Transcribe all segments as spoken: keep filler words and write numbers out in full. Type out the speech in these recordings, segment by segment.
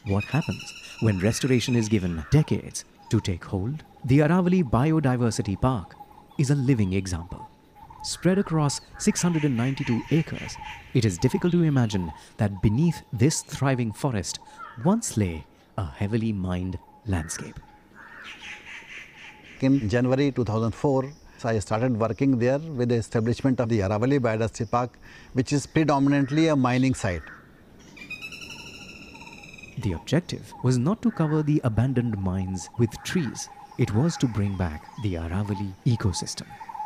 what happens when restoration is given decades to take hold? The Aravali Biodiversity Park is a living example. Spread across six hundred ninety-two acres, it is difficult to imagine that beneath this thriving forest once lay a heavily mined landscape. In January two thousand four, I started working there with the establishment of the Aravali Biodiversity Park, which is predominantly a mining site. The objective was not to cover the abandoned mines with trees. It was to bring back the Aravali ecosystem.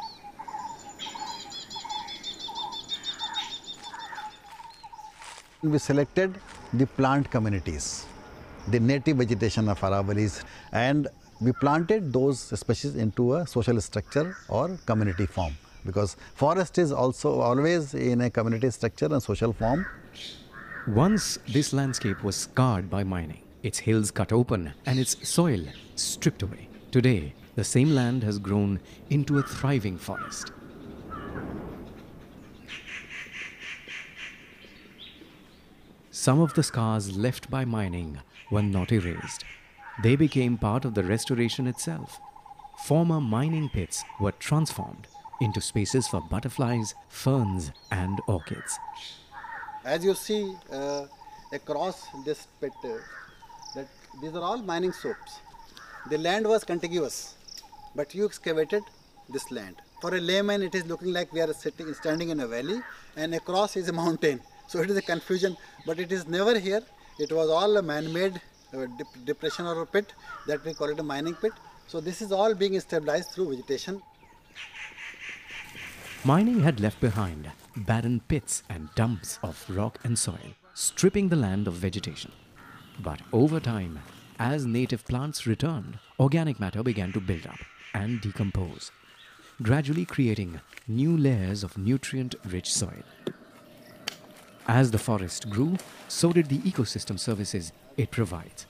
We selected the plant communities, the native vegetation of Aravalis, and we planted those species into a social structure or community form, because forest is also always in a community structure and social form. Once this landscape was scarred by mining, its hills cut open and its soil stripped away. Today, the same land has grown into a thriving forest. Some of the scars left by mining were not erased. They became part of the restoration itself. Former mining pits were transformed into spaces for butterflies, ferns, and orchids. As you see uh, across this pit, uh, that these are all mining stopes. The land was contiguous, but you excavated this land. For a layman, it is looking like we are sitting, standing in a valley, and across is a mountain. So it is a confusion, but it is never here. It was all a man-made uh, dep depression or a pit, that we call it a mining pit. So this is all being stabilized through vegetation. Mining had left behind barren pits and dumps of rock and soil, stripping the land of vegetation. But over time, as native plants returned, organic matter began to build up and decompose, gradually creating new layers of nutrient-rich soil. As the forest grew, so did the ecosystem services it provides.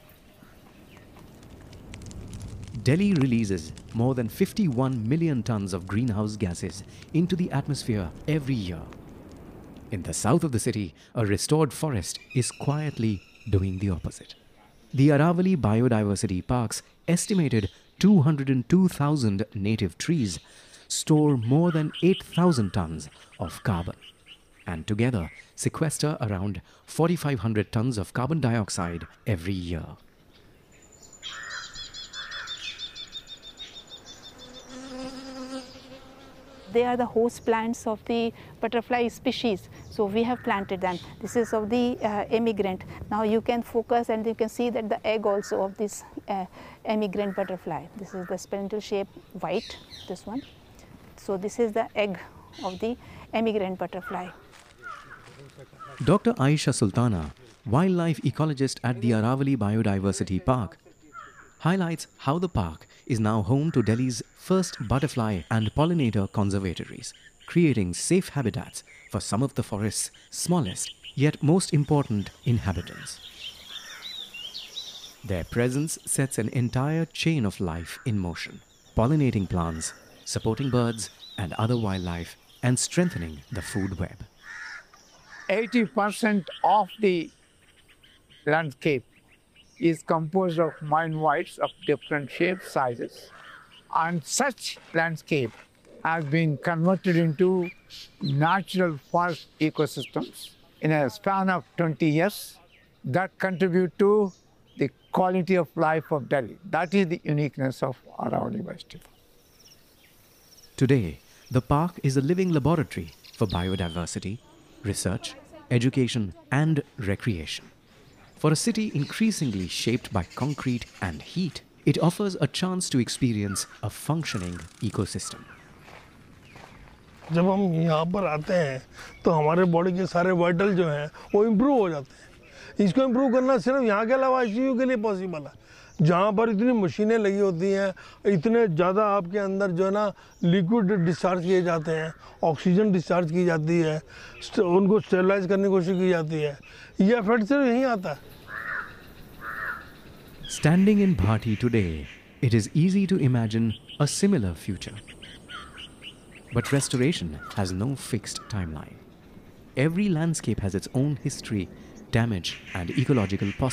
Delhi releases more than fifty-one million tons of greenhouse gases into the atmosphere every year. In the south of the city, a restored forest is quietly doing the opposite. The Aravali Biodiversity Park's estimated two hundred two thousand native trees store more than eight thousand tons of carbon, and together sequester around forty-five hundred tons of carbon dioxide every year. They are the host plants of the butterfly species, so we have planted them. This is of the uh, emigrant. Now you can focus and you can see that the egg also of this uh, emigrant butterfly. This is the spindle shape white, this one. So this is the egg of the emigrant butterfly. Doctor Aisha Sultana, wildlife ecologist at the Aravali Biodiversity Park, highlights how the park is now home to Delhi's first butterfly and pollinator conservatories, creating safe habitats for some of the forest's smallest yet most important inhabitants. Their presence sets an entire chain of life in motion, pollinating plants, supporting birds and other wildlife, and strengthening the food web. eighty percent of the landscape is composed of mine whites of different shapes, sizes. And such landscape has been converted into natural forest ecosystems in a span of twenty years that contribute to the quality of life of Delhi. That is the uniqueness of Aravali Biodiversity Park. Today, the park is a living laboratory for biodiversity, research, education, and recreation. For a city increasingly shaped by concrete and heat, it offers a chance to experience a functioning ecosystem. जब हम यहाँ पर आते हैं तो हमारे body के सारे वाइटल जो हैं वो इम्प्रूव हो जाते हैं। इसको इम्प्रूव करना सिर्फ यहाँ के अलावा आईसीयू के लिए पॉसिबल है, जहाँ पर इतनी मशीनें लगी होती हैं, इतने ज़्यादा आपके अंदर जो है ना लिक्विड डिस्चार्ज किए जाते हैं, ऑक्सीजन डिस्चार्ज की जाती है, उनको स्टेरलाइज करने की कोशिश की जाती है, ये इफेक्ट सिर्फ यहीं आता है। Standing in Bhati today, it is easy to imagine a similar future. But restoration has no fixed timeline. Every landscape has its own history, damage, and ecological possibilities.